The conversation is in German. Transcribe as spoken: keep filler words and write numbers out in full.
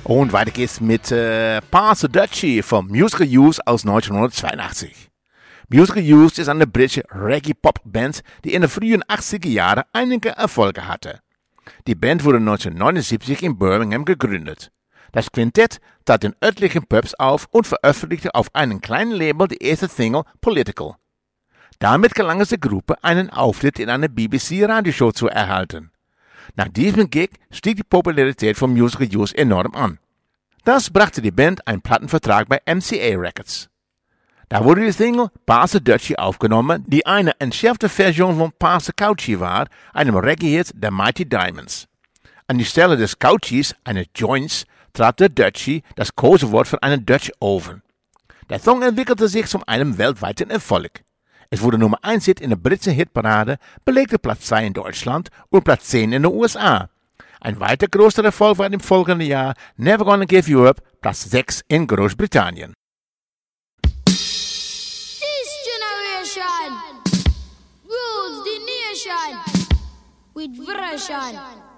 Und weiter geht's mit äh, Pass the Dutchie vom Musical Youth aus neunzehnhundertzweiundachtzig. Musical Youth ist eine britische Reggae-Pop-Band, die in den frühen achtziger Jahren einige Erfolge hatte. Die Band wurde neunzehnhundertneunundsiebzig in Birmingham gegründet. Das Quintett trat in örtlichen Pubs auf und veröffentlichte auf einem kleinen Label die erste Single Political. Damit gelang es der Gruppe, einen Auftritt in einer B B C-Radioshow zu erhalten. Nach diesem Gig stieg die Popularität von Musical Youth enorm an. Das brachte die Band einen Plattenvertrag bei M C A Records. Da wurde die Single Pass the Dutchie aufgenommen, die eine entschärfte Version von Pass the Couchie war, einem Reggae-Hit der Mighty Diamonds. An die Stelle des Couchies, eines Joints, trat der Dutchie, das Kosewort für einen Dutch Oven. Der Song entwickelte sich zu einem weltweiten Erfolg. Es wurde Nummer eins Hit in der britischen Hitparade, belegte Platz zwei in Deutschland und Platz zehn in den U S A. Ein weiter großer Erfolg war im folgenden Jahr Never Gonna Give You Up, Platz sechs in Großbritannien. This generation rules the nation with version.